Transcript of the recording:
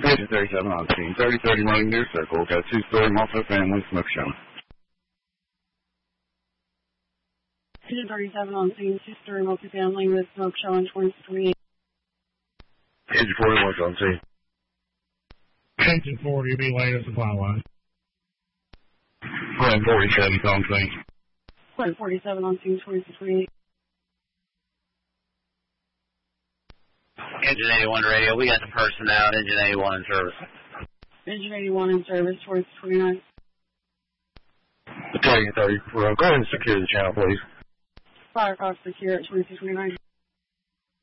Agent 37 on scene. 3030 running near circle. Got a two-story multi-family smoke show. Agent 37 on scene. Two-story multi-family with smoke show on 23. Agent 41 on scene. Agent 40, be late at supply line. Plan 47 on scene. Plan 47 on scene 23. Engine 81 radio, we got the person out. Engine 81 in service. Engine 81 in service, 29. Battalion 30, go ahead and secure the channel, please. Firefox secure at 2229.